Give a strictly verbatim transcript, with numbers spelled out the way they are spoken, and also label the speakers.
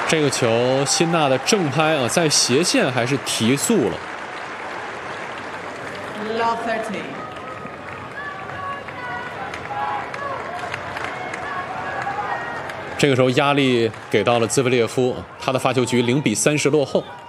Speaker 1: 这个球，辛纳的正拍啊，在斜线还是提速了。这个时候压力给到了兹维列夫，他的发球局零比三十落后。